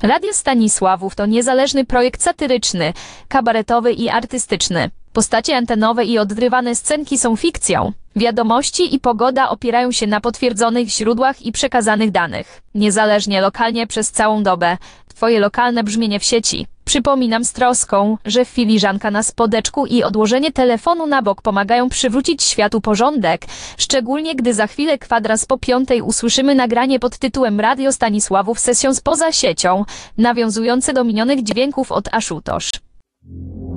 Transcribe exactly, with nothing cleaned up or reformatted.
Radio Stanisławów to niezależny projekt satyryczny, kabaretowy i artystyczny. Postacie antenowe i odgrywane scenki są fikcją. Wiadomości i pogoda opierają się na potwierdzonych źródłach i przekazanych danych. Niezależnie, lokalnie przez całą dobę. Twoje lokalne brzmienie w sieci. Przypominam z troską, że filiżanka na spodeczku i odłożenie telefonu na bok pomagają przywrócić światu porządek, szczególnie gdy za chwilę kwadrans po piątej usłyszymy nagranie pod tytułem Radio Stanisławów sesją spoza siecią, nawiązujące do minionych dźwięków od Ashutosh.